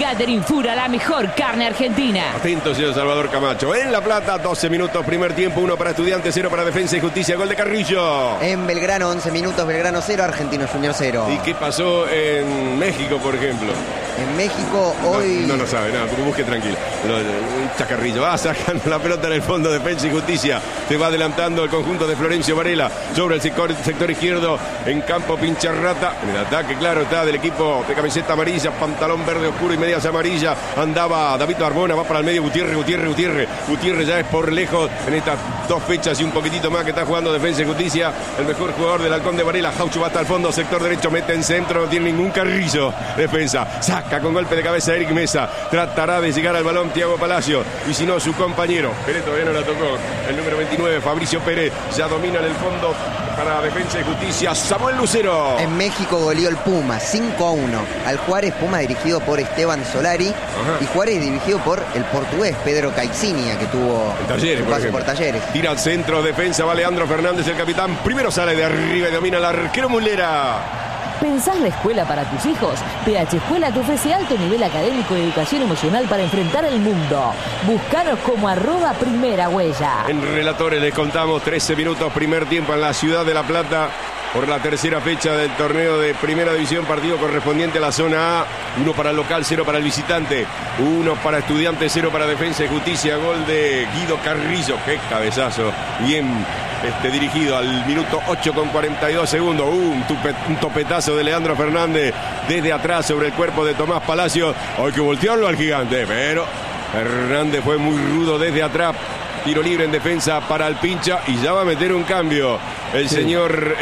Gathering Fura, la mejor carne argentina. Atento, señor Salvador Camacho. En La Plata, 12 minutos, primer tiempo, 1 para Estudiantes, 0 para Defensa y Justicia. Gol de Carrillo. En Belgrano, 11 minutos, Belgrano 0, Argentino Junior 0. ¿Y qué pasó en México, por ejemplo? En México hoy... No lo sabe, nada, pero busque tranquilo. Chacarrillo va sacando la pelota en el fondo, Defensa y Justicia. Se va adelantando el conjunto de Florencio Varela sobre el sector izquierdo en campo Pincharrata. En el ataque, claro, está del equipo de camiseta amarilla, pantalón verde oscuro y medias amarillas. Andaba David Barbona, va para el medio Gutiérrez ya es por lejos en estas 2 fechas y un poquitito más que está jugando Defensa y Justicia. El mejor jugador del Halcón de Varela. Jaucho va hasta el fondo, sector derecho, mete en centro, no tiene ningún Carrillo. Defensa, saca con golpe de cabeza Eric Mesa. Tratará de llegar al balón Thiago Palacio. Y si no, su compañero. Pérez todavía no la tocó. El número 29, Fabricio Pérez, ya domina en el fondo para Defensa y Justicia. Samuel Lucero. En México goleó el Puma 5-1 al Juárez. Puma dirigido por Esteban Solari. Ajá. Y Juárez dirigido por el portugués Pedro Caixinha, que tuvo Talleres, paso por Talleres. Tira al centro, defensa, va Leandro Fernández, el capitán. Primero sale de arriba y domina el arquero Mulera. ¿Pensás la escuela para tus hijos? PH Escuela te ofrece alto nivel académico y educación emocional para enfrentar el mundo. Búscanos como @primera huella. En Relatores les contamos 13 minutos, primer tiempo en la ciudad de La Plata. Por la tercera fecha del torneo de Primera División, partido correspondiente a la zona A. 1 para el local, 0 para el visitante. 1 para Estudiantes, 0 para Defensa y Justicia. Gol de Guido Carrillo. Qué cabezazo. Bien dirigido al minuto 8 con 42 segundos. Un topetazo de Leandro Fernández desde atrás sobre el cuerpo de Tomás Palacio. Hay que voltearlo al gigante, pero Fernández fue muy rudo desde atrás. Tiro libre en defensa para el Pincha y ya va a meter un cambio el señor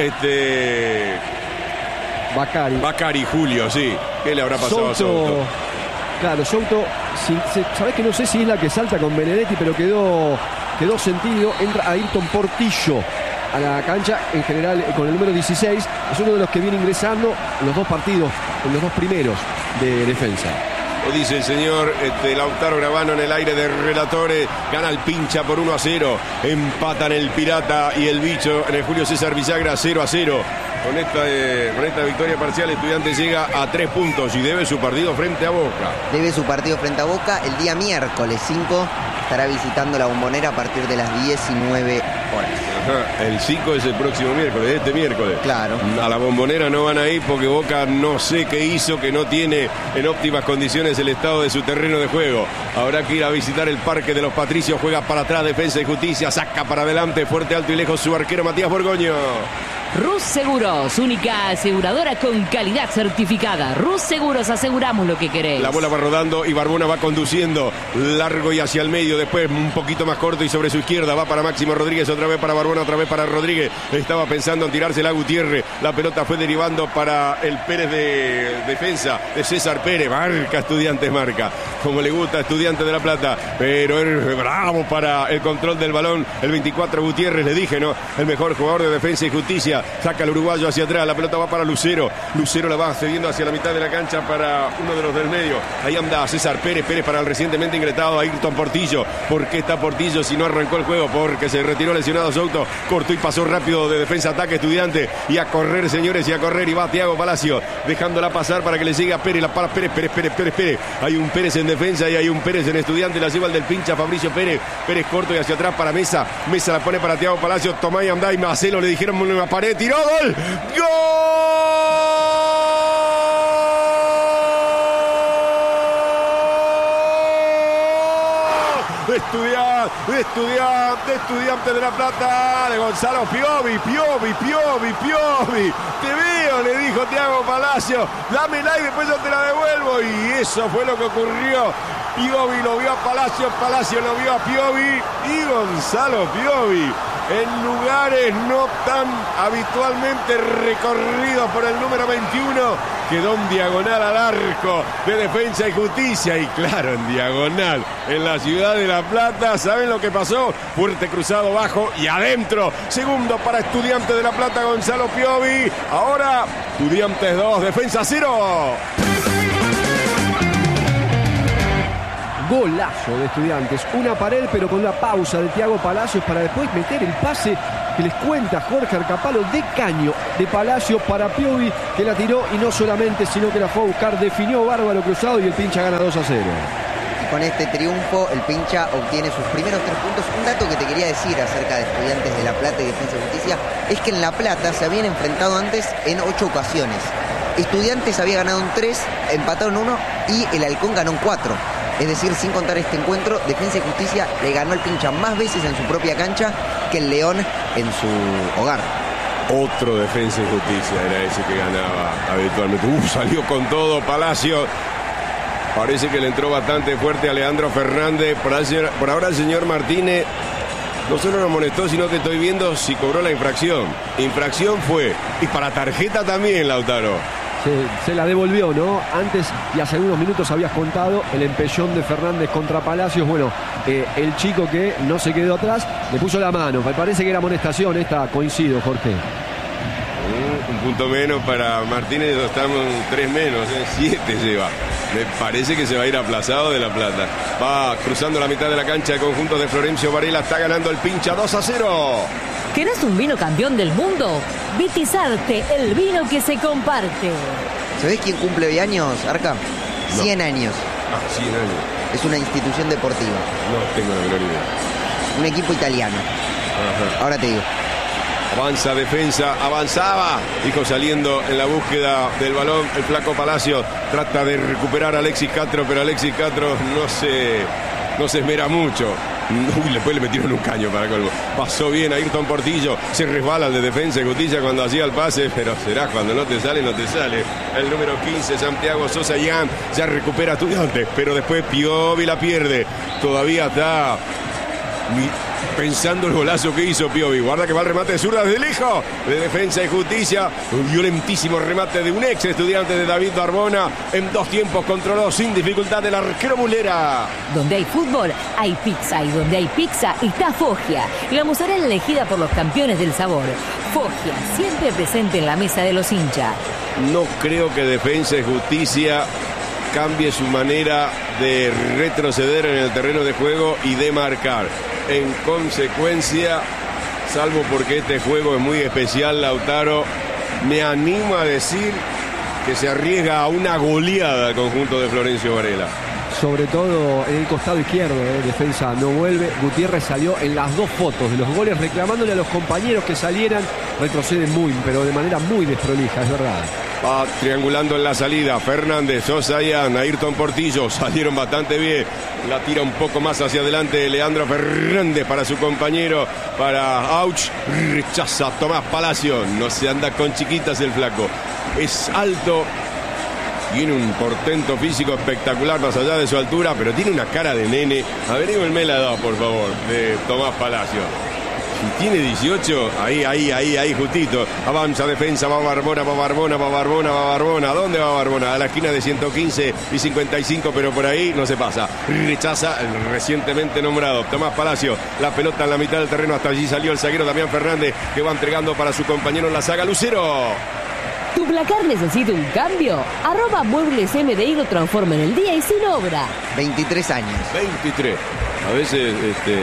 Bacari, Julio, sí. ¿Qué le habrá pasado a Souto? Claro, Souto, sabés que no sé si es la que salta con Benedetti, pero quedó sentido. Entra Ayrton Portillo a la cancha, en general con el número 16. Es uno de los que viene ingresando en los 2 partidos, en los 2 primeros de Defensa. Lo dice el señor Lautaro Gravano en el aire de Relatores. Gana el Pincha por 1-0. Empatan el Pirata y el Bicho en el Julio César Villagra 0-0. Con esta victoria parcial, Estudiantes llega a 3 puntos y debe su partido frente a Boca. Debe su partido frente a Boca el día miércoles 5. Estará visitando la Bombonera a partir de las 19 horas. Ajá, el 5 es el próximo miércoles, este miércoles. Claro. A la Bombonera no van a ir porque Boca no sé qué hizo, que no tiene en óptimas condiciones el estado de su terreno de juego. Habrá que ir a visitar el Parque de los Patricios. Juega para atrás, Defensa y Justicia. Saca para adelante, fuerte, alto y lejos su arquero Matías Borgoño. Rus Seguros, única aseguradora con calidad certificada. Rus Seguros, aseguramos lo que querés. La bola va rodando y Barbona va conduciendo largo y hacia el medio, después un poquito más corto y sobre su izquierda va para Máximo Rodríguez, otra vez para Barbona, otra vez para Rodríguez. Estaba pensando en tirársela a Gutiérrez. La pelota fue derivando para el Pérez de defensa de César Pérez. Marca Estudiantes, marca como le gusta a Estudiantes de La Plata, pero es bravo para el control del balón. El 24 Gutiérrez, le dije, ¿no? El mejor jugador de Defensa y Justicia. Saca el uruguayo hacia atrás, la pelota va para Lucero. Lucero la va cediendo hacia la mitad de la cancha para uno de los del medio. Ahí anda César Pérez, Pérez para el recientemente ingresado Ayrton Portillo. ¿Por qué está Portillo si no arrancó el juego? Porque se retiró lesionado Souto, cortó y pasó rápido de defensa, ataque Estudiante. Y a correr, señores, y a correr. Y va Thiago Palacio, dejándola pasar para que le llegue a Pérez. La para Pérez. Hay un Pérez en defensa y hay un Pérez en Estudiante. La lleva el del Pincha, Fabricio Pérez. Pérez corto y hacia atrás para Mesa. Mesa la pone para Thiago Palacio. Tomá y andá y Macelo le dijeron en la pared. Tiró, gol. ¡Gol! Estudiante de La Plata, de Gonzalo Piovi. Te veo, le dijo Thiago Palacio. Dámela y después yo te la devuelvo. Y eso fue lo que ocurrió. Piovi lo vio a Palacio, Palacio lo vio a Piovi y Gonzalo Piovi en lugares no tan habitualmente recorridos por el número 21, quedó en diagonal al arco de Defensa y Justicia. Y claro, en diagonal, en la ciudad de La Plata, ¿saben lo que pasó? Fuerte cruzado bajo y adentro. Segundo para Estudiantes de La Plata, Gonzalo Piovi. Ahora, Estudiantes 2, Defensa 0. Golazo de Estudiantes, una pared pero con una pausa de Thiago Palacios para después meter el pase que les cuenta Jorge Arcapalo de caño de Palacio para Piovi, que la tiró y no solamente, sino que la fue a buscar, definió bárbaro cruzado y el Pincha gana 2-0. Con este triunfo, el Pincha obtiene sus primeros 3 puntos. Un dato que te quería decir acerca de Estudiantes de La Plata y Defensa y Justicia es que en La Plata se habían enfrentado antes en 8 ocasiones. Estudiantes había ganado en 3, empataron 1 y el Halcón ganó en 4. Es decir, sin contar este encuentro, Defensa y Justicia le ganó al Pincha más veces en su propia cancha que el León en su hogar. Otro Defensa y Justicia era ese que ganaba habitualmente. Salió con todo Palacio. Parece que le entró bastante fuerte a Leandro Fernández. Por ahora el señor Martínez no solo nos molestó, sino que estoy viendo si cobró la infracción. Infracción fue. Y para tarjeta también, Lautaro. Se la devolvió, ¿no? Antes y hace unos minutos habías contado el empellón de Fernández contra Palacios. Bueno, el chico que no se quedó atrás le puso la mano. Me parece que era amonestación esta, coincido, Jorge. Un punto menos para Martínez, estamos 3 menos, 7 lleva. Me parece que se va a ir aplazado de La Plata. Va cruzando la mitad de la cancha el conjunto de Florencio Varela. Está ganando el Pincha 2-0. ¿Querés un vino campeón del mundo? Vitizarte, el vino que se comparte. ¿Sabés quién cumple hoy años, Arca? No. 100 años. 100 años. Es una institución deportiva. No tengo la menor idea. Un equipo italiano. Ajá. Ahora te digo. Avanza Defensa, avanzaba. Dijo saliendo en la búsqueda del balón el flaco Palacio. Trata de recuperar a Alexis Castro, pero Alexis Castro no se esmera mucho. Uy, después le metieron un caño para colmo. Pasó bien a Ayrton Portillo. Se resbala el de Defensa y Justicia cuando hacía el pase, pero será cuando no te sale, no te sale. El número 15, Santiago Sosa ya recupera Estudiantes, pero después Piovi la pierde. Todavía está pensando el golazo que hizo Piovi. Guarda que va el remate de zurda desde lejos de Defensa y Justicia. Un violentísimo remate de un ex estudiante de David Barbona. En 2 tiempos controló sin dificultad el arquero Mulera. Donde hay fútbol, hay pizza. Y donde hay pizza, está Foggia. La mozzarella elegida por los campeones del sabor. Foggia, siempre presente en la mesa de los hinchas. No creo que Defensa y Justicia cambie su manera de retroceder en el terreno de juego y de marcar. En consecuencia, salvo porque este juego es muy especial, Lautaro, me animo a decir que se arriesga a una goleada al conjunto de Florencio Varela. Sobre todo en el costado izquierdo, Defensa no vuelve. Gutiérrez salió en las 2 fotos de los goles reclamándole a los compañeros que salieran. Retroceden pero de manera muy desprolija, es verdad. Va triangulando en la salida Fernández, Sosa y Ayrton Portillo. Salieron bastante bien. La tira un poco más hacia adelante Leandro Fernández para su compañero, para Auch. Rechaza Tomás Palacio. No se anda con chiquitas el flaco. Es alto. Tiene un portento físico espectacular más allá de su altura, pero tiene una cara de nene. Averígüenme la edad, por favor, de Tomás Palacio. Si tiene 18, ahí, justito. Avanza Defensa, va Barbona. ¿A dónde va Barbona? A la esquina de 115 y 55, pero por ahí no se pasa. Rechaza el recientemente nombrado Tomás Palacio. La pelota en la mitad del terreno, hasta allí salió el zaguero Damián Fernández, que va entregando para su compañero en la saga, Lucero. ¿Tu placar necesita un cambio? @Muebles MDI lo transforma en el día y sin obra. 23 años. 23. A veces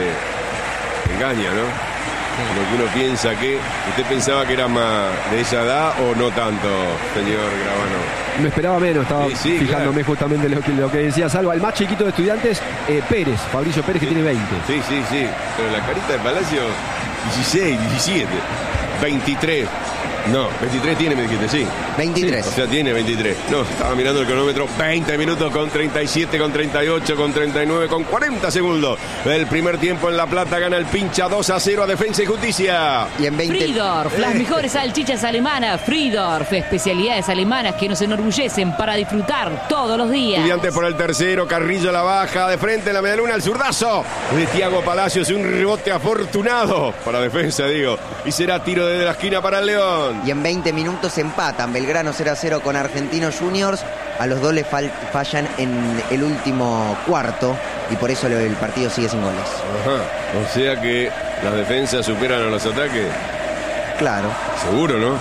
engaña, ¿no? Lo que uno piensa que... ¿Usted pensaba que era más de esa edad o no tanto, señor Gravano? Me esperaba menos, estaba fijándome claro. Justamente en lo que decía Salva. El más chiquito de Estudiantes, Pérez, Fabricio Pérez, que tiene 20. Sí. Pero la carita de Palacio, 16, 17, 23. No, 23 tiene, me dijiste, sí. 23. Sí, o sea, tiene 23. No, estaba mirando el cronómetro. 20 minutos con 37, con 38, con 39, con 40 segundos. El primer tiempo en La Plata gana el Pincha 2-0 a Defensa y Justicia. Y en 20... Friedorf, las mejores salchichas alemanas. Friedorf, especialidades alemanas que nos enorgullecen para disfrutar todos los días. Estudiantes por el tercero, Carrillo la baja, de frente en la medialuna, el zurdazo de Thiago Palacios, un rebote afortunado para Defensa, digo. Y será tiro desde la esquina para el León. Y en 20 minutos empatan Belgrano 0-0 con Argentinos Juniors. A los 2 le fallan en el último cuarto y por eso el partido sigue sin goles. Ajá. O sea que las defensas superan a los ataques. Claro. Seguro, ¿no?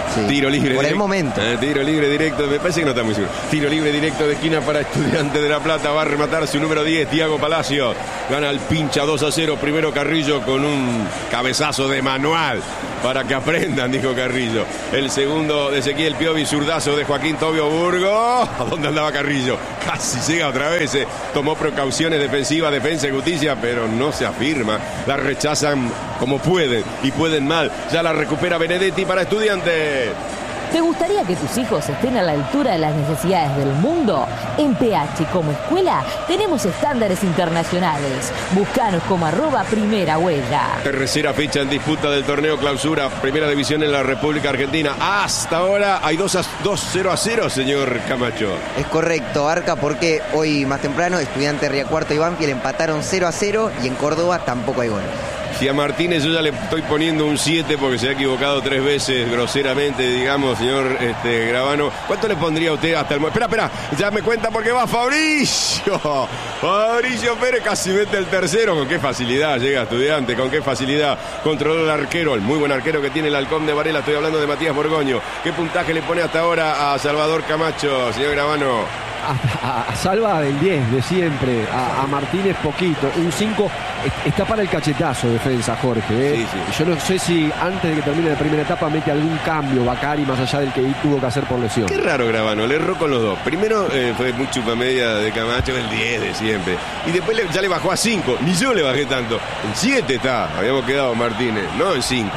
Sí, tiro libre. por el momento. Tiro libre directo, me parece que no está muy seguro. Tiro libre directo de esquina para Estudiantes de La Plata. Va a rematar su número 10, Thiago Palacio. Gana el pincha 2-0. Primero Carrillo con un cabezazo de manual. Para que aprendan, dijo Carrillo. El segundo de Ezequiel Piovi, zurdazo de Joaquín Tobio Burgo. ¿A dónde andaba Carrillo? Casi llega otra vez. Tomó precauciones defensivas, Defensa y Justicia, pero no se afirma. La rechazan como pueden y pueden mal. Ya la recupera Benedetti para Estudiantes. ¿Te gustaría que tus hijos estén a la altura de las necesidades del mundo? En PH como escuela tenemos estándares internacionales. Búscanos como @primera huella. Tercera fecha en disputa del torneo Clausura, primera división en la República Argentina. Hasta ahora hay 2-0, señor Camacho. Es correcto, Arca, porque hoy más temprano Estudiantes Ría Cuarto y Banfield empataron 0-0 y en Córdoba tampoco hay goles. Si a Martínez yo ya le estoy poniendo un 7 porque se ha equivocado 3 veces groseramente, digamos, señor Gravano. ¿Cuánto le pondría a usted hasta el momento? Espera, ya me cuenta porque va Fabricio. Fabricio Pérez casi mete el tercero. Con qué facilidad llega Estudiante, con qué facilidad controló el arquero, el muy buen arquero que tiene el Halcón de Varela. Estoy hablando de Matías Borgoño. ¿Qué puntaje le pone hasta ahora a Salvador Camacho, señor Gravano? A Salva del 10 de siempre, a Martínez poquito, un 5 está para el cachetazo defensa, Jorge. Sí. Yo no sé si antes de que termine la primera etapa mete algún cambio Bacari más allá del que tuvo que hacer por lesión. Qué raro Gravano, le erró con los dos. Primero fue muy chupamedia de Camacho, el 10 de siempre. Y después ya le bajó a 5, ni yo le bajé tanto. En 7 está, habíamos quedado Martínez, no en 5.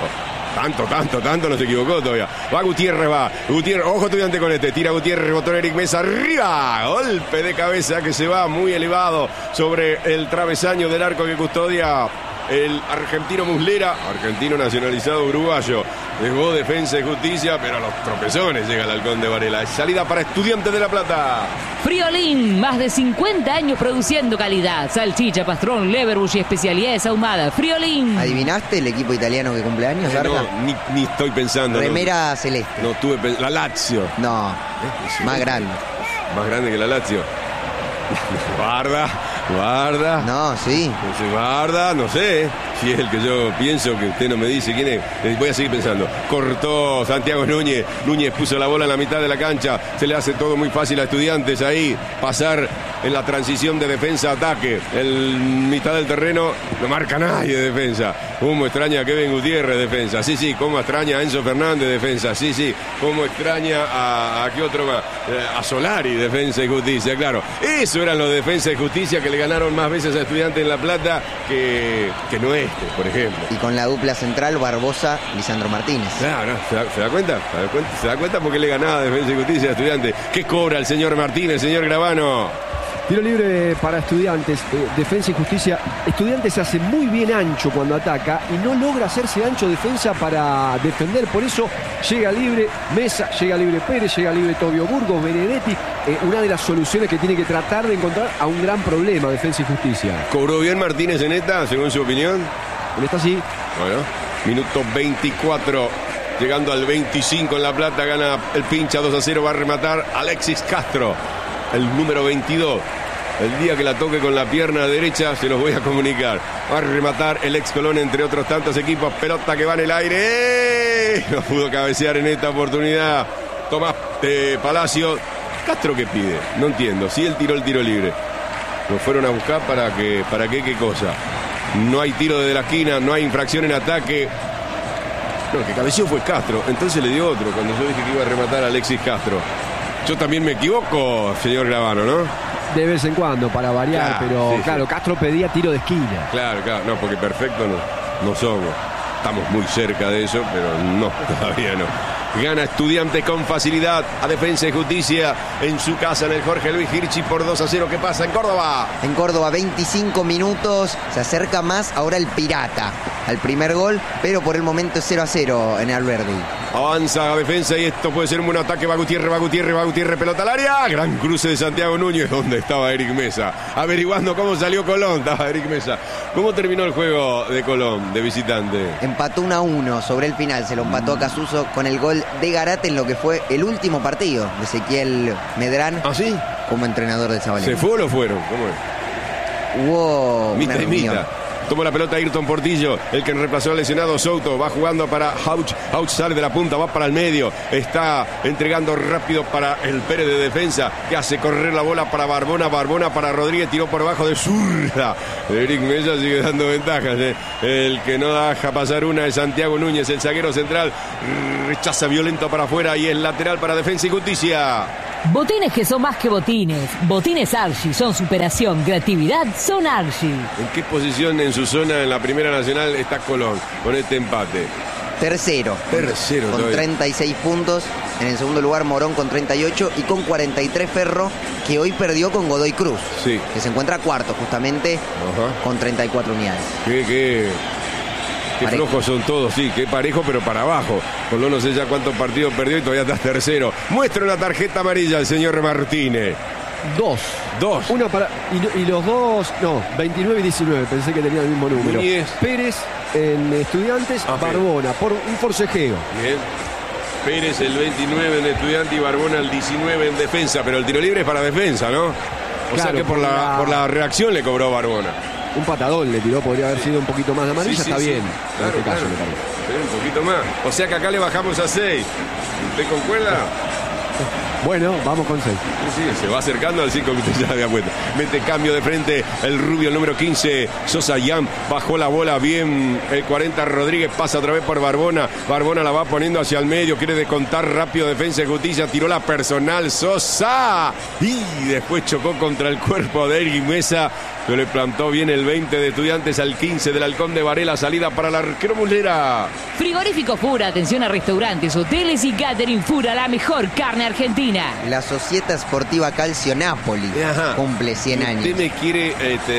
Tanto, no se equivocó todavía. Va Gutiérrez, Gutiérrez, ojo Estudiante con tira Gutiérrez, rebotó Eric Mesa, arriba, golpe de cabeza que se va muy elevado sobre el travesaño del arco que custodia el argentino Muslera, argentino nacionalizado uruguayo. Llegó Defensa y Justicia, pero a los tropezones llega el Halcón de Varela. Es salida para Estudiantes de La Plata. Friolín, más de 50 años produciendo calidad. Salchicha, pastrón, leverbush y especialidades ahumadas. Friolín. ¿Adivinaste el equipo italiano que cumple años, Arca? No, ni estoy pensando. Remera celeste. No tuve la Lazio. No, más grande. Más grande que la Lazio. Guarda. No, sí. Guarda, no sé. Si es el que yo pienso, que usted no me dice quién es. Voy a seguir pensando. Cortó Santiago Núñez. Núñez puso la bola en la mitad de la cancha. Se le hace todo muy fácil a Estudiantes ahí. Pasar en la transición de defensa-ataque. En mitad del terreno no marca nadie defensa. Cómo extraña a Kevin Gutiérrez, defensa. Sí. Cómo extraña a Enzo Fernández, defensa. Sí. Cómo extraña a qué otro más. A Solari, Defensa y Justicia, claro. Eso eran los Defensa y Justicia que le ganaron más veces a Estudiantes en La Plata que no por ejemplo. Y con la dupla central, Barbosa, Lisandro Martínez. Claro, ¿se da cuenta? ¿Se da cuenta porque le ganaba Defensa y Justicia a Estudiantes? ¿Qué cobra el señor Martínez, señor Gravano? Tiro libre para Estudiantes, Defensa y Justicia. Estudiantes se hace muy bien ancho cuando ataca y no logra hacerse ancho Defensa para defender. Por eso llega libre Mesa, llega libre Pérez, llega libre Tobio Burgos, Benedetti. Una de las soluciones que tiene que tratar de encontrar a un gran problema Defensa y Justicia. ¿Cobró bien Martínez en esta, según su opinión? En esta sí. Bueno, minuto 24. Llegando al 25 en La Plata, gana el pincha 2-0, va a rematar Alexis Castro, el número 22. El día que la toque con la pierna derecha se los voy a comunicar. Va a rematar el ex Colón, entre otros tantos equipos. Pelota que va en el aire. No pudo cabecear en esta oportunidad Tomás Palacio. ¿Castro qué pide? No entiendo. Si él tiró el tiro libre. Lo fueron a buscar para qué cosa. No hay tiro desde la esquina, no hay infracción en ataque. No, el que cabeceó fue Castro. Entonces le dio otro cuando yo dije que iba a rematar a Alexis Castro. Yo también me equivoco, señor Gravano, ¿no? De vez en cuando, para variar, claro, pero sí, claro, sí. Castro pedía tiro de esquina. Claro, no, porque perfecto no somos. Estamos muy cerca de eso, pero no, todavía no. Gana Estudiantes con facilidad a Defensa y Justicia en su casa en el Jorge Luis Hirschi por 2-0. ¿Qué pasa en Córdoba? En Córdoba, 25 minutos. Se acerca más ahora el Pirata al primer gol, pero por el momento es 0-0 en Alberdi. Avanza a Defensa y esto puede ser un buen ataque. Va Gutiérrez, pelota al área. Gran cruce de Santiago Núñez. ¿Dónde estaba Eric Mesa? Averiguando cómo salió Colón. Estaba Eric Mesa. ¿Cómo terminó el juego de Colón, de visitante? Empató 1-1 sobre el final. Se lo empató a Casuso con el gol de Garate en lo que fue el último partido de Ezequiel Medrán. ¿Ah, sí? Como entrenador del Zabaleta. ¿Se fue o lo fueron? ¿Cómo es? Hubo Mita una y reunión. mita. Tomó la pelota Ayrton Portillo, el que reemplazó al lesionado Souto. Va jugando para Hauch. Hauch sale de la punta, va para el medio. Está entregando rápido para el Pérez de defensa, que hace correr la bola para Barbona. Barbona para Rodríguez, tiró por abajo de zurda. Eric Mesa sigue dando ventajas. El que no deja pasar una es Santiago Núñez, el zaguero central. Rechaza violento para afuera y es lateral para Defensa y Justicia. Botines que son más que botines. Botines Archie son superación, creatividad, son Archie. ¿En qué posición en su zona en la Primera Nacional está Colón con este empate? Tercero con todavía. 36 puntos. En el segundo lugar Morón con 38 y con 43 Ferro, que hoy perdió con Godoy Cruz, Sí. que se encuentra cuarto justamente. Ajá. Con 34 unidades. Qué Parejo. flojos son todos, sí, qué parejo, pero para abajo. Colón no sé ya cuántos partidos perdió y todavía está tercero. Muestra una tarjeta amarilla al señor Martínez. Dos. Una para. Y los dos. No, 29 y 19. Pensé que tenían el mismo número. Núñez. Pérez en Estudiantes, Barbona, por un forcejeo. Bien. Pérez el 29 en Estudiante y Barbona el 19 en Defensa, pero el tiro libre es para Defensa, ¿no? O sea Claro, que por la reacción le cobró Barbona. Un patadón le tiró, podría haber sido un poquito más de amarilla, Sí, está sí, bien. Claro, en este caso, claro. me parece. Pero un poquito más. O sea que acá le bajamos a 6. ¿Usted concuerda? Bueno, vamos con 6. Sí, se va acercando al 5 que usted ya había puesto. Mete cambio de frente el rubio, el número 15, Sosa Yam. Bajó la bola bien el 40 Rodríguez. Pasa otra vez por Barbona. Barbona la va poniendo hacia el medio. Quiere descontar rápido Defensa y Justicia. Tiró la personal Sosa. Y después chocó contra el cuerpo de Eric Mesa. Que le plantó bien el 20 de Estudiantes al 15 del Halcón de Varela. Salida para el arquero Muslera. Frigorífico Fura, atención a restaurantes, hoteles y catering Fura, la mejor carne argentina. La Società Sportiva Calcio Napoli Ajá. cumple 100 años. Usted me quiere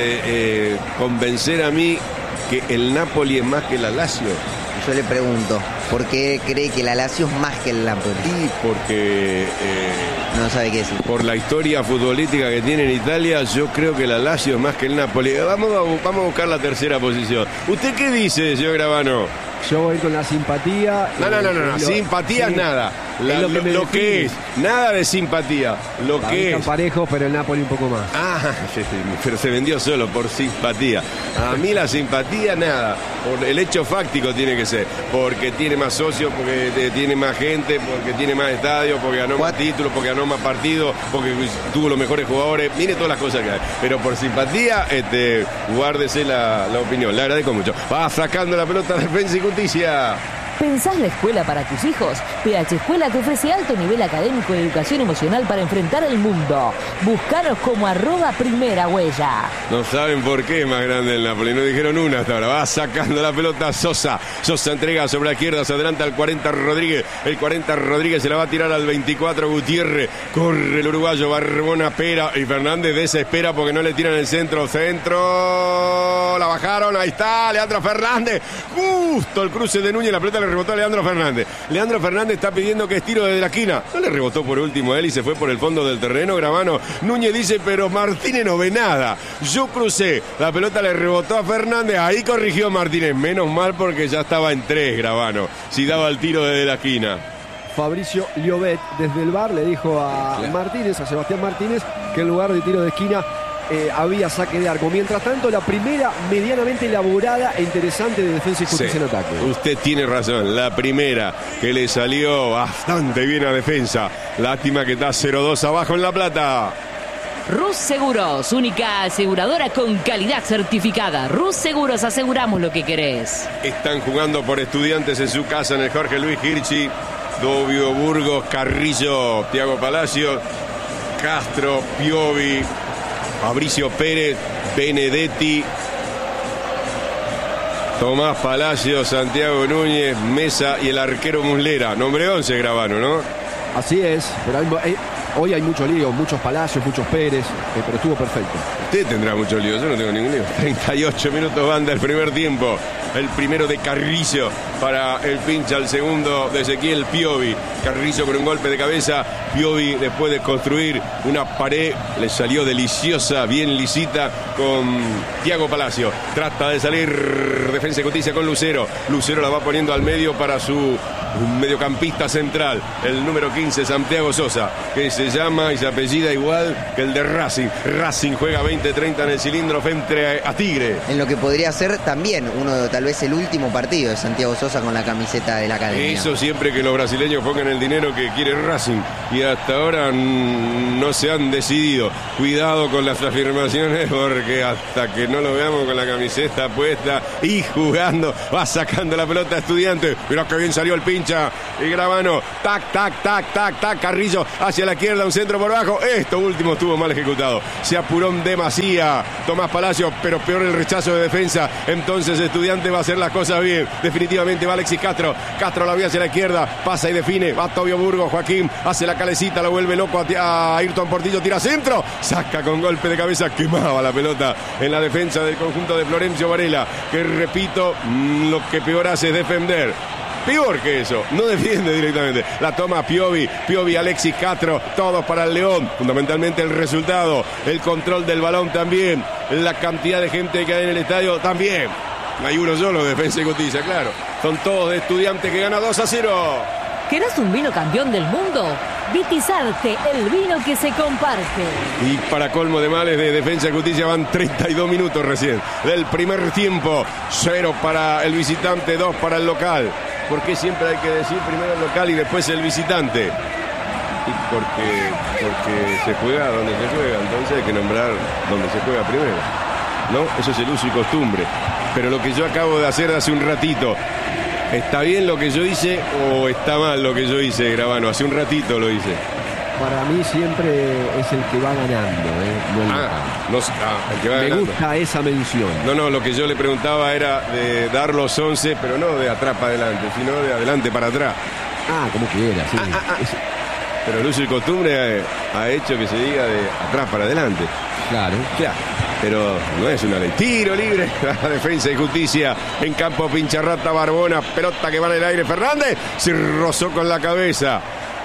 convencer a mí que el Napoli es más que la Lazio. Yo le pregunto, ¿por qué cree que la Lazio es más que el Napoli? Y porque No sabe qué decir. por la historia futbolística que tiene en Italia, yo creo que la Lazio es más que el Napoli. Vamos a buscar la tercera posición. ¿Usted qué dice, señor Gravano? Yo voy a ir con la simpatía. No. Simpatía sí, nada. Lo que es. Nada de simpatía. Lo que Están es. parejos, pero el Napoli un poco más. Ah, pero se vendió solo por simpatía. A mí la simpatía, nada. Por el hecho fáctico tiene que ser. Porque tiene más socios, porque tiene más gente, porque tiene más estadios, porque ganó más títulos, porque ganó más partidos, porque tuvo los mejores jugadores. Mire todas las cosas que hay. Pero por simpatía, guárdese la opinión. Le agradezco mucho. Va sacando la pelota Defensa y Justicia. ¿Pensás la escuela para tus hijos? PH Escuela te ofrece alto nivel académico y educación emocional para enfrentar el mundo. Búscanos como @primera huella. No saben por qué es más grande el Napoli. No dijeron una hasta ahora. Va sacando la pelota Sosa. Sosa entrega sobre la izquierda. Se adelanta al 40 Rodríguez. El 40 Rodríguez se la va a tirar al 24 Gutiérrez. Corre el uruguayo. Barbona Pera. Y Fernández desespera porque no le tiran el centro. Centro. La bajaron. Ahí está. Leandro Fernández. Justo el cruce de Núñez. La pelota le rebotó a Leandro Fernández. Leandro Fernández está pidiendo que es tiro desde la esquina. No le rebotó por último a él y se fue por el fondo del terreno. Gravano. Núñez dice, pero Martínez no ve nada. Yo crucé. La pelota le rebotó a Fernández. Ahí corrigió Martínez. Menos mal porque ya estaba en 3, Gravano. Si daba el tiro desde la esquina. Fabricio Llobet desde el bar le dijo a Martínez, a Sebastián Martínez, que en lugar de tiro de esquina había saque de arco. Mientras tanto, la primera medianamente elaborada e interesante de Defensa y Justicia en ataque. Usted tiene razón. La primera que le salió bastante bien a Defensa. Lástima que está 0-2 abajo en La Plata. Rus Seguros, única aseguradora con calidad certificada. Rus Seguros, aseguramos lo que querés. Están jugando por Estudiantes en su casa en el Jorge Luis Hirschi. Dobio, Burgos, Carrillo, Thiago Palacio, Castro, Piovi, Fabricio Pérez, Benedetti, Tomás Palacio, Santiago Núñez, Mesa y el arquero Muslera. Nombre 11, Gravano, ¿no? Así es, pero hoy hay mucho lío, muchos Palacios, muchos Pérez, pero estuvo perfecto. Usted tendrá mucho lío, yo no tengo ningún lío. 38 minutos van del primer tiempo. El primero de Carrillo para el pincha, el segundo de Ezequiel Piovi. Carrillo con un golpe de cabeza. Piovi, después de construir una pared, le salió deliciosa, bien lisita con Thiago Palacio. Trata de salir Defensa y Justicia con Lucero. Lucero la va poniendo al medio para su un mediocampista central, el número 15, Santiago Sosa, que se llama y se apellida igual que el de Racing. Racing juega 20-30 en el cilindro frente a Tigre. En lo que podría ser también tal vez el último partido de Santiago Sosa con la camiseta de la academia. Eso siempre que los brasileños pongan el dinero que quiere Racing, y hasta ahora no se han decidido. Cuidado con las afirmaciones, porque hasta que no lo veamos con la camiseta puesta y jugando, va sacando la pelota a Estudiantes. Mirá que bien salió el pincha y Gravano, tac, tac, tac, tac, tac, Carrillo hacia la izquierda, un centro por abajo. Esto último estuvo mal ejecutado, se apuró en demasía Tomás Palacio, pero peor el rechazo de defensa. Entonces Estudiante va a hacer las cosas bien. Definitivamente va Alexis Castro, Castro la vía hacia la izquierda, pasa y define, va Tobio Burgos, Joaquín hace la calecita, lo vuelve loco a Ayrton Portillo, tira centro, saca con golpe de cabeza, quemaba la pelota en la defensa del conjunto de Florencio Varela, que repito, lo que peor hace es defender. Peor que eso, no defiende directamente. La toma Piovi, Alexis Castro, todos para el León. Fundamentalmente el resultado, el control del balón también, la cantidad de gente que hay en el estadio también. Hay uno solo, Defensa y Justicia, claro. Son todos de Estudiantes, que gana 2-0. ¿Querés un vino campeón del mundo? Vitizarte, el vino que se comparte. Y para colmo de males de Defensa y Justicia, van 32 minutos recién del primer tiempo. 0 para el visitante, 2 para el local. ¿Por qué siempre hay que decir primero el local y después el visitante? Y porque se juega donde se juega, entonces hay que nombrar donde se juega primero, ¿no? Eso es el uso y costumbre. Pero lo que yo acabo de hacer hace un ratito, ¿está bien lo que yo hice o está mal lo que yo hice, Gravano? Hace un ratito lo hice. Para mí siempre es el que va ganando, no el local. El que va Me ganando. gusta esa mención. No, lo que yo le preguntaba era de dar los 11, pero no de atrás para adelante, sino de adelante para atrás. Como quieras. Sí. Pero el uso y costumbre ha hecho que se diga de atrás para adelante. Claro. Pero no es una ley. Tiro libre, la Defensa y Justicia en campo, Pincharrata, Barbona, pelota que va en el aire, Fernández se rozó con la cabeza,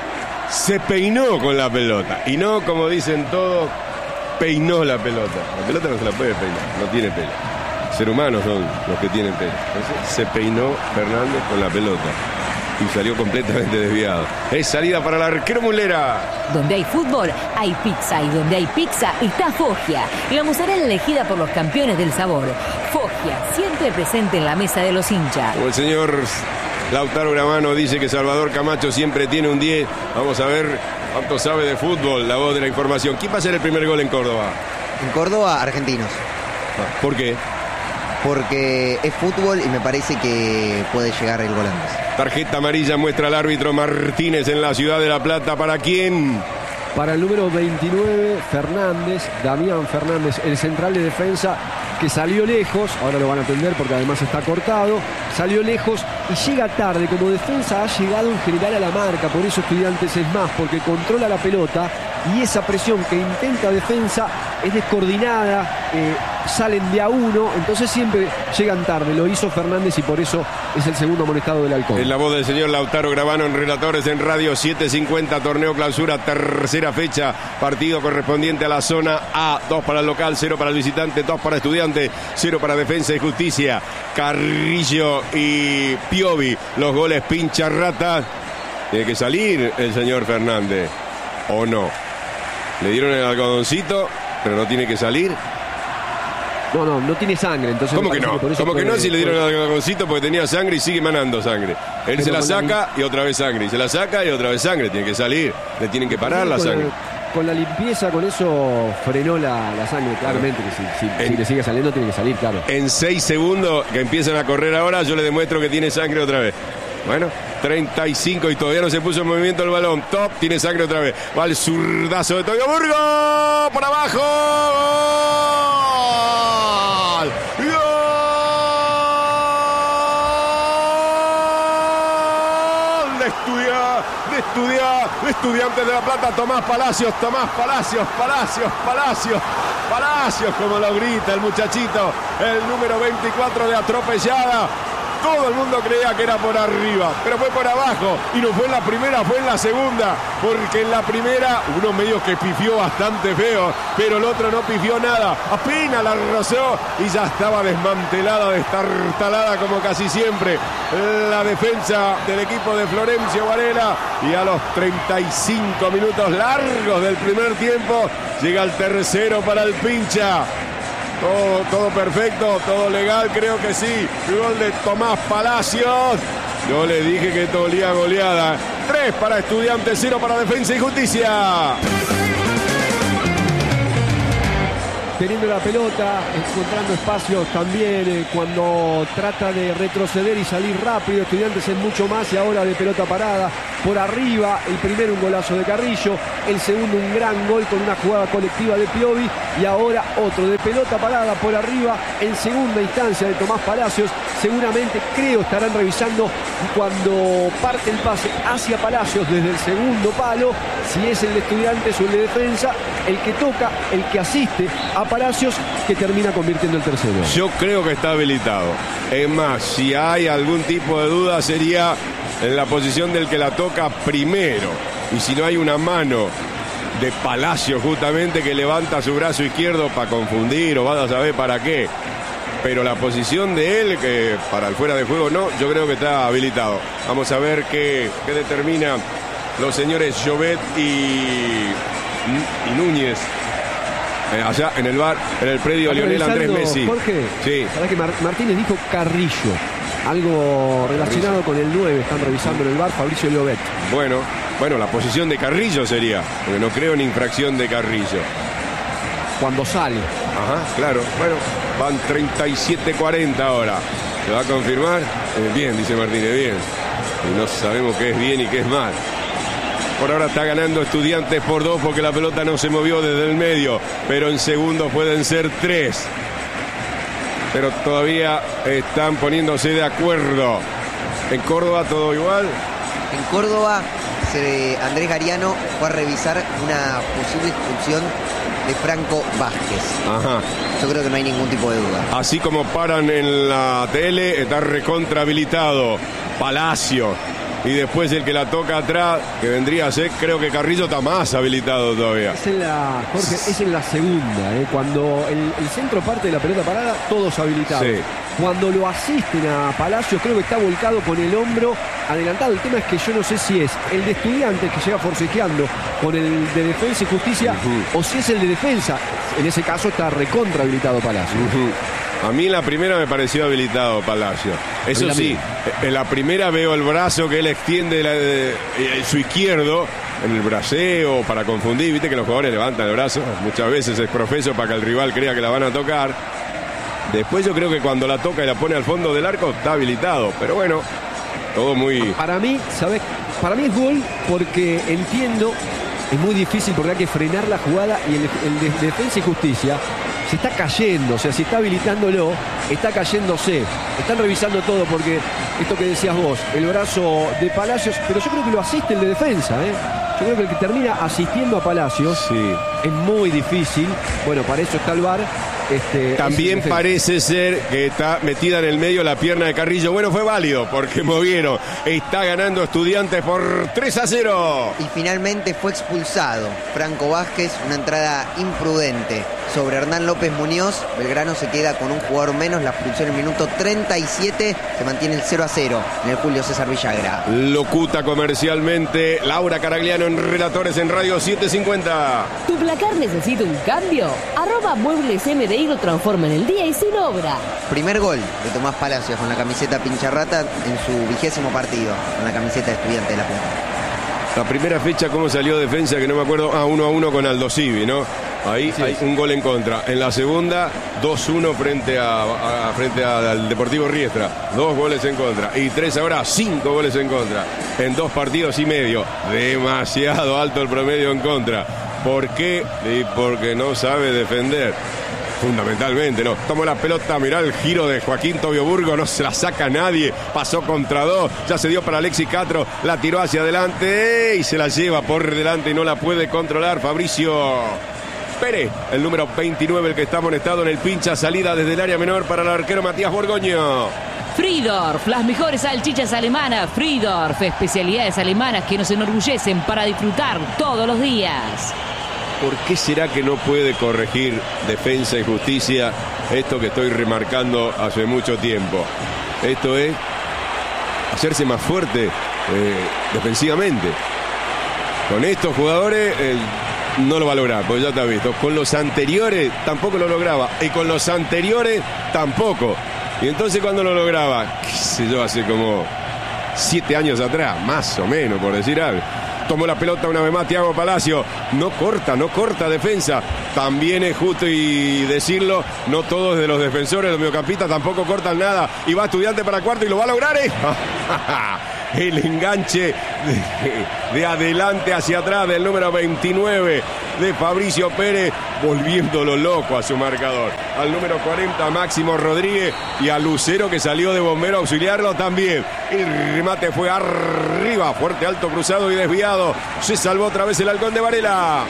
se peinó con la pelota, y no, como dicen todos, peinó la pelota. La pelota no se la puede peinar, no tiene pelo. Ser humanos son los que tienen pelo. Entonces se peinó Fernández con la pelota y salió completamente desviado. Es salida para el arquero Mulera. Donde hay fútbol, hay pizza, y donde hay pizza está Foggia, la mozzarella elegida por los campeones del sabor. Foggia, siempre presente en la mesa de los hinchas. Como el señor Lautaro Gravano dice que Salvador Camacho siempre tiene un 10. Vamos a ver cuánto sabe de fútbol, la voz de la información. ¿Quién va a ser el primer gol en Córdoba? En Córdoba, argentinos. ¿Por qué? Porque es fútbol y me parece que puede llegar el gol antes. Tarjeta amarilla muestra el árbitro Martínez en la ciudad de La Plata. ¿Para quién? Para el número 29, Fernández, Damián Fernández, el central de defensa, que salió lejos, ahora lo van a atender porque además está cortado, salió lejos y llega tarde. Como defensa ha llegado en general a la marca, por eso Estudiantes es más, porque controla la pelota y esa presión que intenta Defensa es descoordinada, salen de a uno, entonces siempre llegan tarde. Lo hizo Fernández y por eso es el segundo amonestado del Halcón. En la voz del señor Lautaro Gravano en Relatores en Radio 750, torneo clausura, tercera fecha, partido correspondiente a la zona A. 2 para el local, 0 para el visitante, 2 para Estudiante, 0 para Defensa y Justicia. Carrillo y Piovi, los goles Pincharrata. Tiene que salir el señor Fernández, ¿o no? Le dieron el algodoncito, pero no tiene que salir. No tiene sangre, entonces. ¿Cómo que no? ¿Cómo que no? Si le dieron el algodoncito porque tenía sangre y sigue manando sangre. Él se la saca y otra vez sangre. Y se la saca y otra vez sangre. Tiene que salir. Le tienen que parar la sangre. Con la limpieza, con eso frenó la sangre, claramente. Que si le sigue saliendo, tiene que salir, claro. En 6 segundos que empiezan a correr ahora, yo le demuestro que tiene sangre otra vez. Bueno, 35 y todavía no se puso en movimiento el balón. Top, tiene sangre otra vez. Va el zurdazo de Tobio Burgos. Por abajo. ¡Gol! ¡Gol! De Estudiantes de La Plata. Tomás Palacios, como lo grita el muchachito. El número 24 de Atropellada. Todo el mundo creía que era por arriba, pero fue por abajo. Y no fue en la primera, fue en la segunda. Porque en la primera, uno medio que pifió bastante feo, pero el otro no pifió nada. Apenas la rozó y ya estaba desmantelada, destartalada como casi siempre la defensa del equipo de Florencio Varela. Y a los 35 minutos largos del primer tiempo llega el tercero para el Pincha. Todo perfecto, todo legal, creo que sí. Gol de Tomás Palacios. Yo le dije que esto olía goleada. 3 para Estudiantes, 0 para Defensa y Justicia. Teniendo la pelota, encontrando espacios también, cuando trata de retroceder y salir rápido. Estudiantes es mucho más y ahora de pelota parada. Por arriba, el primero un golazo de Carrillo, el segundo un gran gol con una jugada colectiva de Piovi y ahora otro de pelota parada por arriba en segunda instancia de Tomás Palacios. Seguramente, creo, estarán revisando cuando parte el pase hacia Palacios desde el segundo palo, si es el de Estudiantes o el de Defensa, el que toca, el que asiste a Palacios, que termina convirtiendo el tercero. Yo creo que está habilitado. Es más, si hay algún tipo de duda sería en la posición del que la toca primero. Y si no hay una mano de Palacios justamente que levanta su brazo izquierdo para confundir o vas a saber para qué. Pero la posición de él, que para el fuera de juego no, yo creo que está habilitado. Vamos a ver qué determina los señores Llobet y Núñez. Allá en el bar, en el predio Lionel Andrés Messi. Jorge, sí. ¿Sabés que Martínez dijo Carrillo? Algo relacionado con el 9, están revisando en el bar, Fabricio Llobet. Bueno, la posición de Carrillo sería, porque no creo en infracción de Carrillo. Cuando sale. Ajá, claro. Bueno, van 37-40 ahora. ¿Se va a confirmar? Bien, dice Martínez, bien. Y no sabemos qué es bien y qué es mal. Por ahora está ganando Estudiantes por 2 porque la pelota no se movió desde el medio. Pero en segundos pueden ser 3. Pero todavía están poniéndose de acuerdo. En Córdoba todo igual. En Córdoba, Andrés Gariano fue a revisar una posible expulsión de Franco Vázquez. Ajá. Yo creo que no hay ningún tipo de duda. Así como paran en la tele, está recontra habilitado Palacio. Y después el que la toca atrás, que vendría a ser, creo que Carrillo está más habilitado todavía. Jorge, es en la segunda, cuando el centro parte de la pelota parada, todos habilitados. Sí. Cuando lo asisten a Palacios, creo que está volcado con el hombro adelantado. El tema es que yo no sé si es el de Estudiantes que llega forcejeando con el de Defensa y Justicia, o si es el de Defensa. En ese caso está recontra habilitado Palacios. A mí en la primera me pareció habilitado Palacio. Eso sí, en la primera veo el brazo que él extiende su izquierdo en el braceo para confundir. Viste que los jugadores levantan el brazo. Muchas veces es profeso para que el rival crea que la van a tocar. Después yo creo que cuando la toca y la pone al fondo del arco está habilitado. Pero bueno, todo muy... Para mí, ¿sabes? Para mí es gol porque entiendo, es muy difícil porque hay que frenar la jugada y el de Defensa y Justicia se está cayendo, o sea, si está habilitándolo, está cayéndose. Están revisando todo porque esto que decías vos, el brazo de Palacios, pero yo creo que lo asiste el de Defensa, Yo creo que el que termina asistiendo a Palacios es muy difícil. Bueno, para eso está el VAR. También parece ser que está metida en el medio la pierna de Carrillo. Bueno, fue válido porque movieron. Está ganando Estudiantes por 3-0. Y finalmente fue expulsado Franco Vázquez, una entrada imprudente sobre Hernán López Muñoz. Belgrano se queda con un jugador menos. La expulsión en el minuto 37. Se mantiene el 0-0 en el Julio César Villagra. Locuta comercialmente Laura Caragliano en Relatores en Radio 750. ¿Tu placar necesita un cambio? @Muebles MDI lo transforma en el día y sin obra. Primer gol de Tomás Palacios con la camiseta Pincharrata en su 20º partido, con la camiseta de Estudiantes de La Plata. La primera fecha, ¿cómo salió Defensa? Que no me acuerdo. 1-1 con Aldo Civi, ¿no? Ahí sí, hay un gol en contra. En la segunda, 2-1 frente al Deportivo Riestra. 2 goles en contra. Y 3 ahora, 5 goles en contra. En 2 partidos y medio. Demasiado alto el promedio en contra. ¿Por qué? Porque no sabe defender. Fundamentalmente, no. Tomó la pelota, mirá el giro de Joaquín Tobio Burgo, no se la saca nadie. Pasó contra 2, ya se dio para Alexis Castro, la tiró hacia adelante y se la lleva por delante y no la puede controlar Fabricio Pérez, el número 29, el que está amonestado en el pincha. Salida desde el área menor para el arquero Matías Borgoño. Friedorf, las mejores salchichas alemanas. Friedorf, especialidades alemanas que nos enorgullecen para disfrutar todos los días. ¿Por qué será que no puede corregir Defensa y Justicia esto que estoy remarcando hace mucho tiempo? Esto es hacerse más fuerte defensivamente. Con estos jugadores no lo va a lograr, porque ya te has visto. Con los anteriores tampoco lo lograba. Y con los anteriores tampoco. Y entonces cuando lo lograba, qué sé yo, hace como 7 años atrás, más o menos, por decir algo. Tomó la pelota una vez más Thiago Palacio. No corta Defensa. También es justo y decirlo, no todos de los defensores, los mediocampistas tampoco cortan nada. Y va Estudiante para cuarto y lo va a lograr. El enganche de adelante hacia atrás del número 29 de Fabricio Pérez, volviéndolo loco a su marcador. Al número 40 Máximo Rodríguez y a Lucero, que salió de bombero a auxiliarlo también. El remate fue arriba, fuerte, alto, cruzado y desviado. Se salvó otra vez el Halcón de Varela.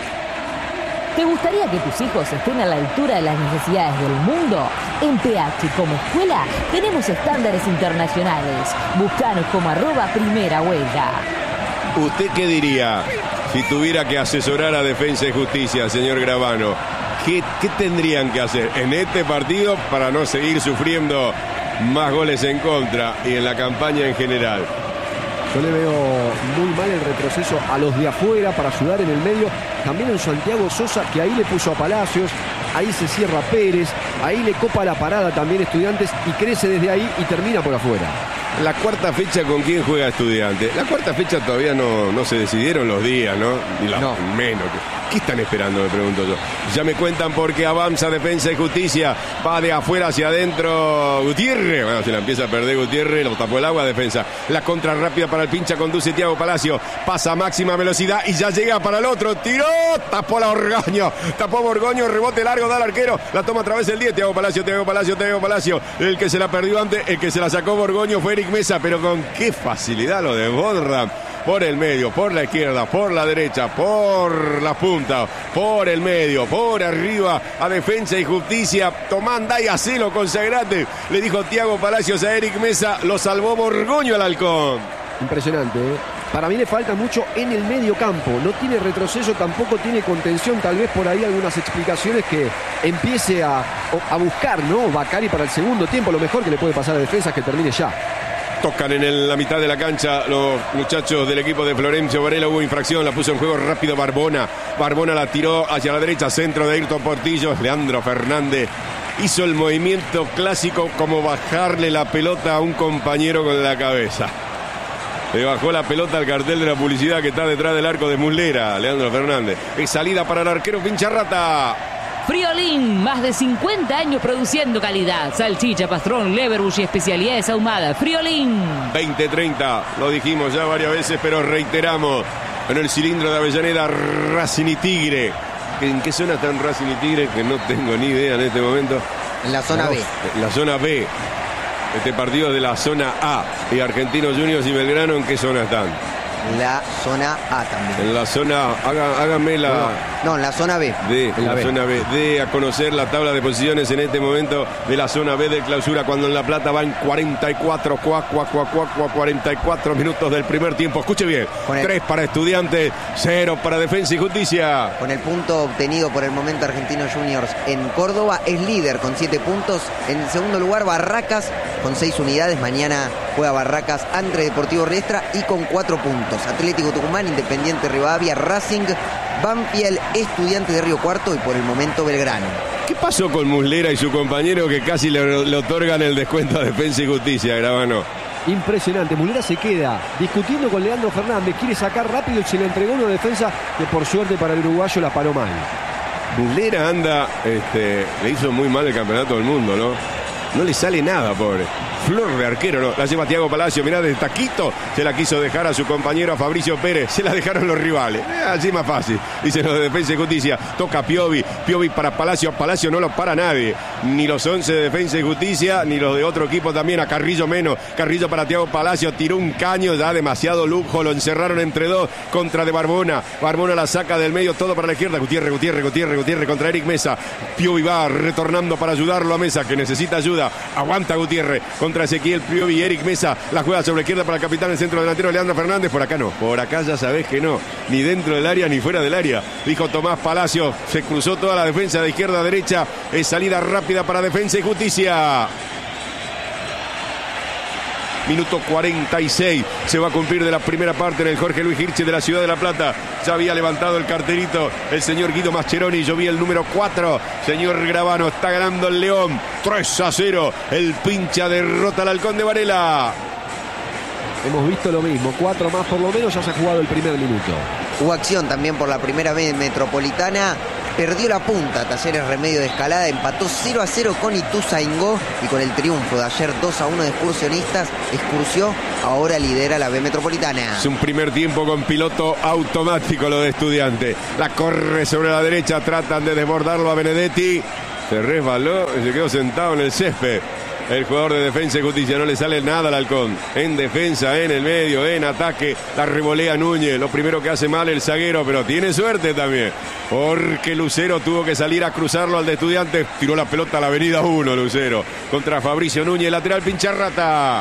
¿Te gustaría que tus hijos estén a la altura de las necesidades del mundo? En PH como escuela tenemos estándares internacionales. Búscanos como @primerahuelga. ¿Usted qué diría si tuviera que asesorar a Defensa y Justicia, señor Gravano? ¿Qué tendrían que hacer en este partido para no seguir sufriendo más goles en contra y en la campaña en general? Yo le veo muy mal el retroceso a los de afuera para ayudar en el medio. También en Santiago Sosa, que ahí le puso a Palacios, ahí se cierra Pérez, ahí le copa la parada también Estudiantes y crece desde ahí y termina por afuera. La cuarta fecha, ¿con quién juega Estudiantes? La cuarta fecha todavía no se decidieron los días, ¿no? No. Menos. ¿Qué están esperando? Me pregunto yo. Ya me cuentan por qué avanza Defensa y Justicia. Va de afuera hacia adentro Gutiérrez. Bueno, se la empieza a perder Gutiérrez. Lo tapó el agua, Defensa. La contra rápida para el pincha. Conduce Thiago Palacio. Pasa a máxima velocidad y ya llega para el otro. Tiró. Tapó la Borgoño. Tapó Borgoño. Rebote largo. Da al arquero. La toma a través del 10. Thiago Palacio. El que se la perdió antes. El que se la sacó Borgoño fue Eric Mesa. Pero con qué facilidad lo desbordan. Por el medio, por la izquierda, por la derecha, por la punta, por el medio, por arriba, a Defensa y Justicia. Tomanda y hacelo, consagrate. Le dijo Thiago Palacios a Eric Mesa. Lo salvó Borgoño al Halcón. Impresionante, ¿eh? Para mí le falta mucho en el medio campo. No tiene retroceso, tampoco tiene contención. Tal vez por ahí algunas explicaciones que empiece a buscar, ¿no? Bacari para el segundo tiempo. Lo mejor que le puede pasar a Defensa es que termine ya. Tocan en la mitad de la cancha los muchachos del equipo de Florencio Varela. Hubo infracción, la puso en juego rápido Barbona. Barbona la tiró hacia la derecha, centro de Ayrton Portillo. Leandro Fernández hizo el movimiento clásico, como bajarle la pelota a un compañero con la cabeza. Le bajó la pelota al cartel de la publicidad que está detrás del arco de Muslera, Leandro Fernández. Es salida para el arquero Pincharrata. Friolín, más de 50 años produciendo calidad. Salchicha, pastrón, leverbush y especialidades ahumadas. Friolín. 20-30, lo dijimos ya varias veces, pero reiteramos. En el cilindro de Avellaneda, Racing y Tigre. ¿En qué zona están Racing y Tigre? Que no tengo ni idea en este momento. En la zona B. En la zona B. Este partido es de la zona A. Y Argentinos Juniors y Belgrano, ¿en qué zona están? La zona A también. En la zona, hágame la... No, en la zona B. En la zona B. De a conocer la tabla de posiciones en este momento de la zona B de clausura, cuando en La Plata van 44 minutos del primer tiempo. Escuche bien. 3 para Estudiantes, 0 para Defensa y Justicia. Con el punto obtenido por el momento Argentinos Juniors en Córdoba, es líder con 7 puntos. En el segundo lugar Barracas con 6 unidades. Mañana juega Barracas ante Deportivo Riestra y con 4 puntos. Atlético Tucumán, Independiente Rivadavia, Racing, Banfield, Estudiantes de Río Cuarto y por el momento Belgrano. ¿Qué pasó con Muslera y su compañero que casi le otorgan el descuento a Defensa y Justicia, Gravano? Impresionante, Muslera se queda discutiendo con Leandro Fernández, quiere sacar rápido y se le entregó una defensa que por suerte para el uruguayo la paró mal. Muslera anda, le hizo muy mal el campeonato del mundo, ¿no? No le sale nada, pobre. Flor de arquero, no. La lleva Thiago Palacio, mirá, de taquito. Se la quiso dejar a su compañero, a Fabricio Pérez. Se la dejaron los rivales. Así más fácil. Dicen los de Defensa y Justicia. Toca Piovi. Piovi para Palacio. Palacio no lo para nadie. Ni los 11 de Defensa y Justicia, ni los de otro equipo también. A Carrillo menos. Carrillo para Thiago Palacio. Tiró un caño, ya demasiado lujo. Lo encerraron entre dos contra de Barbona. Barbona la saca del medio, todo para la izquierda. Gutiérrez contra Eric Mesa. Piovi va retornando para ayudarlo a Mesa, que necesita ayuda. Aguanta Gutiérrez contra contra Ezequiel Piovi y Eric Mesa. La juega sobre la izquierda para el capitán, el centro delantero Leandro Fernández. Por acá no, por acá ya sabés que no. Ni dentro del área ni fuera del área. Dijo Tomás Palacios. Se cruzó toda la defensa de izquierda a derecha. Es salida rápida para Defensa y Justicia. Minuto 46 se va a cumplir de la primera parte en el Jorge Luis Hirche de la Ciudad de La Plata. Ya había levantado el carterito el señor Guido Mascheroni. Yo vi el número 4. Señor Gravano, está ganando el León 3-0. El pincha derrota al Halcón de Varela. Hemos visto lo mismo, 4 más por lo menos, ya se ha jugado el primer minuto. Hubo acción también por la primera vez en Metropolitana. Perdió la punta, Talleres Remedio de Escalada, empató 0-0 con Ituzaingó y con el triunfo de ayer 2-1 de Excursionistas, Excursio ahora lidera la B Metropolitana. Es un primer tiempo con piloto automático lo de Estudiante. La corre sobre la derecha, tratan de desbordarlo a Benedetti. Se resbaló y se quedó sentado en el césped. El jugador de Defensa y Justicia, no le sale nada al Halcón. En defensa, en el medio, en ataque, la revolea Núñez. Lo primero que hace mal el zaguero, pero tiene suerte también. Porque Lucero tuvo que salir a cruzarlo al de Estudiantes. Tiró la pelota a la avenida 1, Lucero. Contra Fabricio Núñez, lateral Pincharrata.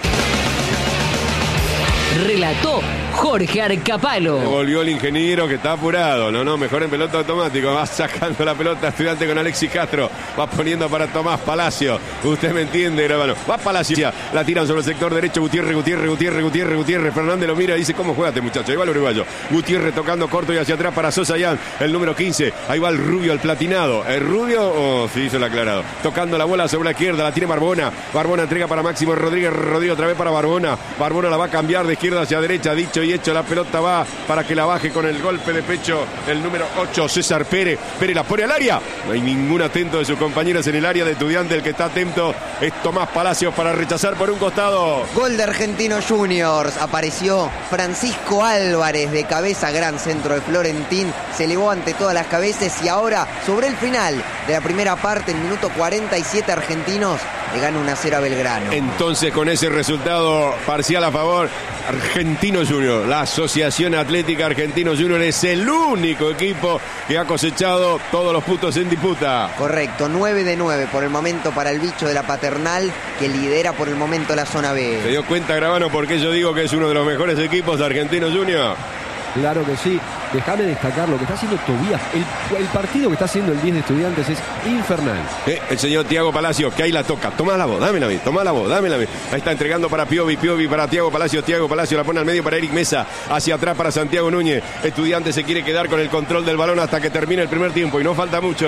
Relató Jorge Arcapalo. Volvió el ingeniero que está apurado. No, mejor en pelota automático. Va sacando la pelota Estudiante con Alexis Castro. Va poniendo para Tomás Palacio. Usted me entiende, hermano. Va Palacio. La tiran sobre el sector derecho. Gutiérrez. Fernández lo mira y dice: ¿cómo juega este muchacho? Ahí va el uruguayo. Gutiérrez tocando corto y hacia atrás para Sosa Yan, el número 15. Ahí va el rubio, el platinado. ¿El rubio? Sí, hizo el aclarado. Tocando la bola sobre la izquierda. La tiene Barbona. Barbona entrega para Máximo Rodríguez. Rodríguez otra vez para Barbona. Barbona la va a cambiar de izquierda hacia derecha. Dicho y hecho, la pelota va para que la baje con el golpe de pecho el número 8, César Pérez. Pérez la pone al área. No hay ningún atento de sus compañeros en el área de Estudiante. El que está atento es Tomás Palacios para rechazar por un costado. Gol de Argentinos Juniors. Apareció Francisco Álvarez de cabeza, gran centro de Florentín. Se elevó ante todas las cabezas y ahora, sobre el final de la primera parte, en minuto 47, Argentinos le gana 1-0 a Belgrano. Entonces, con ese resultado parcial a favor, Argentinos Juniors, la Asociación Atlética Argentinos Juniors, es el único equipo que ha cosechado todos los puntos en disputa. Correcto, 9 de 9 por el momento para el bicho de la Paternal, que lidera por el momento la zona B. ¿Se dio cuenta, Gravano, por qué yo digo que es uno de los mejores equipos de Argentinos Juniors? Claro que sí. Déjame destacar lo que está haciendo Tobías. El partido que está haciendo el 10 de Estudiantes es infernal. El señor Tiago Palacio, que ahí la toca. Tomá la voz, dámela a mí, tomá la voz, dámela a mí. Ahí está entregando para Piovi para Tiago Palacio. Tiago Palacio la pone al medio para Eric Mesa. Hacia atrás para Santiago Núñez. Estudiantes se quiere quedar con el control del balón hasta que termine el primer tiempo. Y no falta mucho.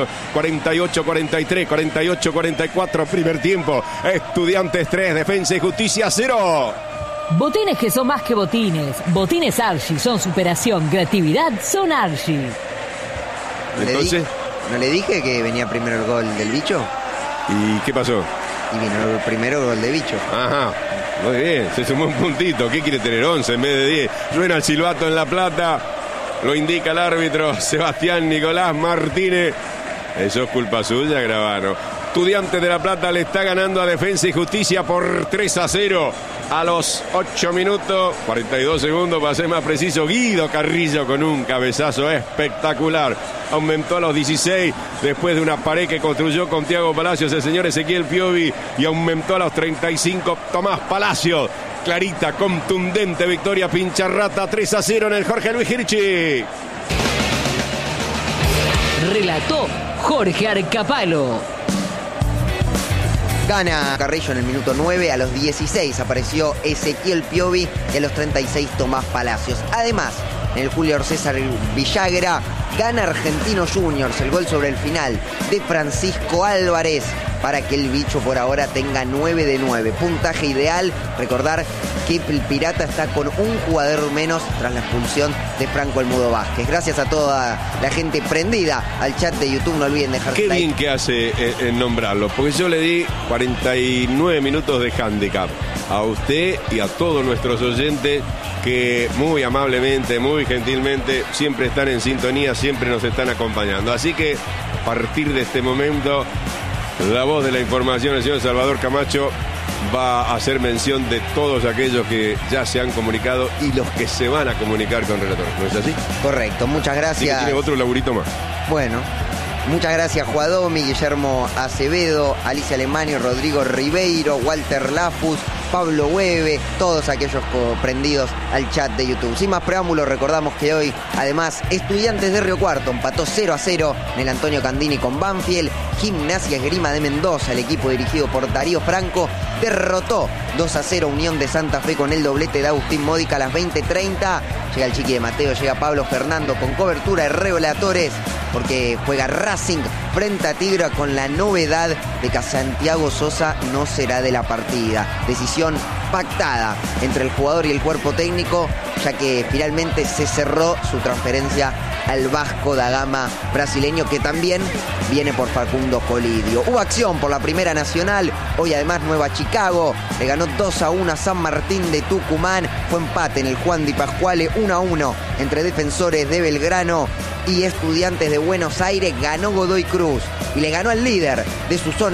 48-43, 48-44, primer tiempo. Estudiantes 3, Defensa y Justicia 0. Botines que son más que botines. Botines Archie son superación, creatividad son Archie. Entonces, ¿No le dije que venía primero el gol del bicho? ¿y qué pasó? Y vino el primero gol de bicho. Ajá, muy bien, se sumó un puntito. ¿Qué quiere tener? 11 en vez de 10. Suena el silbato en La Plata. Lo indica el árbitro Sebastián Nicolás Martínez. Eso es culpa suya, Gravano. Estudiantes de La Plata le está ganando a Defensa y Justicia por 3-0 a los 8 minutos, 42 segundos para ser más preciso. Guido Carrillo con un cabezazo espectacular. Aumentó a los 16 después de una pared que construyó con Tiago Palacios el señor Ezequiel Piovi, y aumentó a los 35 Tomás Palacios. Clarita, contundente victoria Pincharrata, 3-0 en el Jorge Luis Hirchi. Relató Jorge Arcapalo. Gana Carrillo en el minuto 9, a los 16 apareció Ezequiel Piovi y a los 36 Tomás Palacios. Además, en el Julio César Villagra, gana Argentinos Juniors, el gol sobre el final de Francisco Álvarez, para que el bicho por ahora tenga 9 de 9. Puntaje ideal. Recordar que el Pirata está con un jugador menos tras la expulsión de Franco El Mudo Vázquez. Gracias a toda la gente prendida al chat de YouTube. No olviden dejar Qué like. bien que hace en nombrarlo, porque yo le di 49 minutos de handicap a usted y a todos nuestros oyentes que muy amablemente, muy gentilmente siempre están en sintonía, siempre nos están acompañando. Así que a partir de este momento, la voz de la información, el señor Salvador Camacho, va a hacer mención de todos aquellos que ya se han comunicado y los que se van a comunicar con Relator. ¿No es así? Correcto, muchas Así que gracias. tiene otro laburito más. Bueno, Muchas gracias, Juadomi, Guillermo Acevedo, Alicia Alemani, Rodrigo Ribeiro, Walter Lafus, Pablo Hueve, todos aquellos prendidos al chat de YouTube. Sin más preámbulos, recordamos que hoy, además, Estudiantes de Río Cuarto empató 0-0 en el Antonio Candini con Banfield. Gimnasia Esgrima de Mendoza, el equipo dirigido por Darío Franco, derrotó 2-0 Unión de Santa Fe con el doblete de Agustín Módica a las 20:30. Llega el Chiqui de Mateo, llega Pablo Fernando con cobertura de reveladores, porque juega Racing frente a Tigre con la novedad de que Santiago Sosa no será de la partida. Decisión pactada entre el jugador y el cuerpo técnico, ya que finalmente se cerró su transferencia al Vasco da Gama brasileño, que también viene por Facundo Colidio. Hubo acción por la Primera Nacional, hoy además Nueva Chicago le ganó 2-1 a San Martín de Tucumán, fue empate en el Juan Di Pasquale 1-1 entre Defensores de Belgrano y Estudiantes de Buenos Aires. Ganó Godoy Cruz y le ganó al líder de su zona